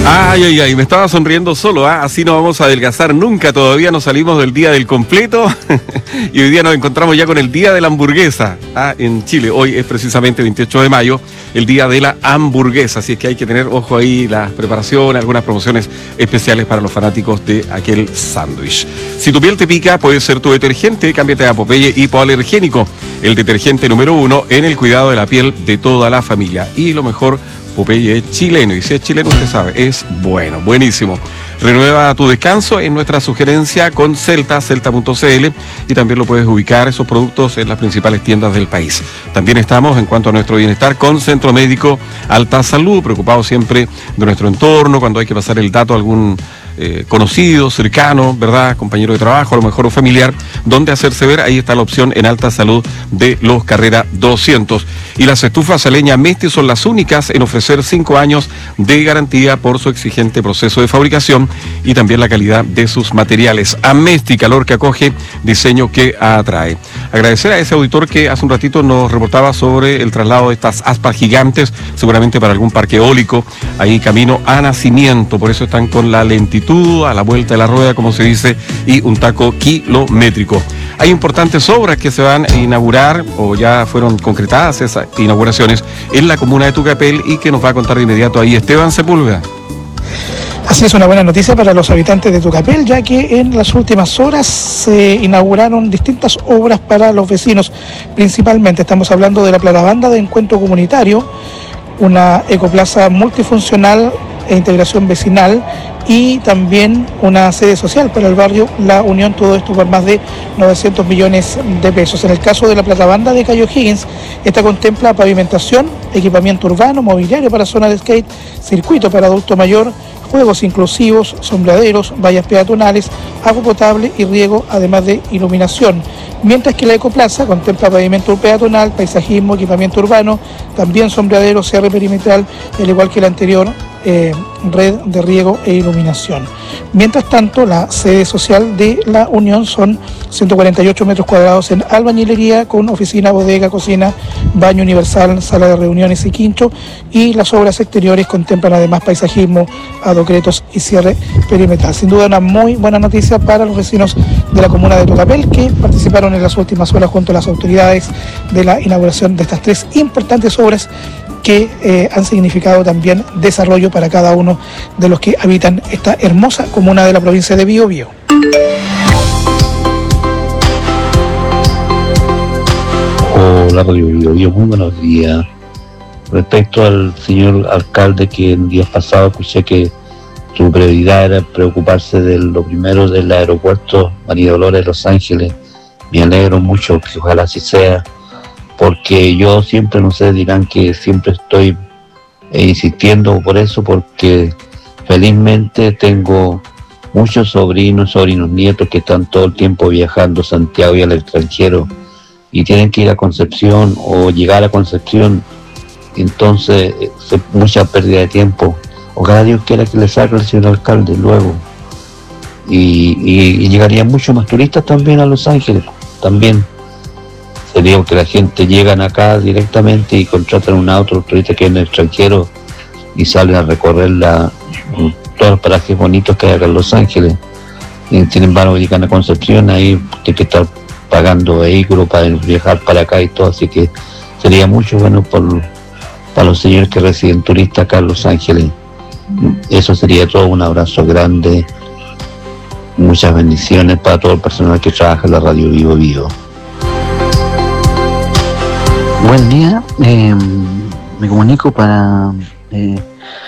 Ay, ay, ay, me estaba sonriendo solo, así no vamos a adelgazar nunca, todavía no salimos del día del completo y hoy día nos encontramos ya con el día de la hamburguesa en Chile. Hoy es precisamente 28 de mayo, el día de la hamburguesa, así es que hay que tener ojo ahí la preparación, algunas promociones especiales para los fanáticos de aquel sándwich. Si tu piel te pica, puede ser tu detergente, cámbiate a Popeye Hipoalergénico, el detergente número 1 en el cuidado de la piel de toda la familia. Y lo mejor, Popeye es chileno, y si es chileno usted sabe, es bueno, buenísimo. Renueva tu descanso en nuestra sugerencia con celta.cl, y también lo puedes ubicar esos productos en las principales tiendas del país. También estamos, en cuanto a nuestro bienestar, con Centro Médico Alta Salud, preocupados siempre de nuestro entorno, cuando hay que pasar el dato a algún conocido, cercano, ¿verdad? Compañero de trabajo, a lo mejor un familiar, donde hacerse ver. Ahí está la opción en Alta Salud de Los Carrera 200. Y las estufas a leña Mesti son las únicas en ofrecer 5 años de garantía por su exigente proceso de fabricación y también la calidad de sus materiales. Amesti, calor que acoge, diseño que atrae. Agradecer a ese auditor que hace un ratito nos reportaba sobre el traslado de estas aspas gigantes, seguramente para algún parque eólico, ahí camino a Nacimiento. Por eso están con la lentitud, a la vuelta de la rueda, como se dice, y un taco kilométrico. Hay importantes obras que se van a inaugurar o ya fueron concretadas esas inauguraciones en la comuna de Tucapel, y que nos va a contar de inmediato ahí Esteban Sepúlveda. Así es, una buena noticia para los habitantes de Tucapel, ya que en las últimas horas se inauguraron distintas obras para los vecinos. Principalmente estamos hablando de la platabanda de encuentro comunitario, una ecoplaza multifuncional e integración vecinal, y también una sede social para el barrio La Unión, todo esto por más de 900 millones de pesos. En el caso de la platabanda de Cayo Higgins, esta contempla pavimentación, equipamiento urbano, mobiliario para zona de skate, circuito para adulto mayor, juegos inclusivos, sombreaderos, vallas peatonales, agua potable y riego, además de iluminación. Mientras que la ecoplaza contempla pavimento peatonal, paisajismo, equipamiento urbano, también sombreadero, cierre perimetral, al igual que la anterior, red de riego e iluminación. Mientras tanto, la sede social de La Unión son 148 metros cuadrados en albañilería, con oficina, bodega, cocina, baño universal, sala de reuniones y quincho, y las obras exteriores contemplan además paisajismo, adocretos y cierre perimetral. Sin duda una muy buena noticia para los vecinos de la comuna de Tucapel, que participaron en las últimas horas junto a las autoridades de la inauguración de estas 3 importantes obras que han significado también desarrollo para cada uno de los que habitan esta hermosa comuna de la provincia de Biobío. Hola, Radio Biobío, muy buenos días. Respecto al señor alcalde, que el día pasado escuché que su prioridad era preocuparse de lo primero del aeropuerto María Dolores de Los Ángeles, me alegro mucho, que ojalá así sea, porque yo siempre, no sé, dirán que siempre estoy insistiendo por eso, porque felizmente tengo muchos sobrinos, nietos que están todo el tiempo viajando a Santiago y al extranjero, y tienen que ir a Concepción o llegar a Concepción, entonces mucha pérdida de tiempo. Ojalá Dios quiera que le salga el señor alcalde luego, y llegarían muchos más turistas también a Los Ángeles, también. Sería que la gente llegan acá directamente y contratan un auto, los turistas que en el extranjero, y salen a recorrer todos los parajes bonitos que hay acá en Los Ángeles. Y sin embargo, llegan a Concepción, ahí tienen que estar pagando vehículos para viajar para acá y todo, así que sería mucho bueno para los señores que residen turistas acá en Los Ángeles. Eso sería todo. Un abrazo grande, muchas bendiciones para todo el personal que trabaja en la Radio Vivo Vivo. Buen día, me comunico para